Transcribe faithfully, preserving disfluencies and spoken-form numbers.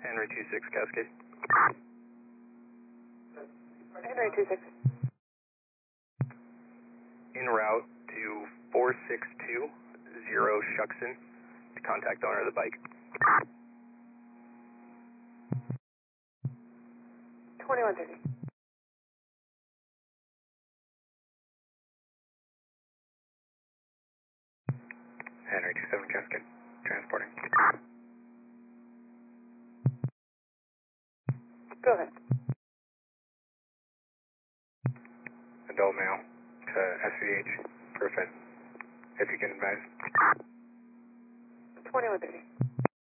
Henry two six Cascade. Henry two six. En route to four six two zero Shuckson to contact owner of the bike. twenty-one thirty. Henry two seven Cascade. Transporting. Go ahead. Adult male to S V H. Perfect. If you can advise. twenty-one thirty.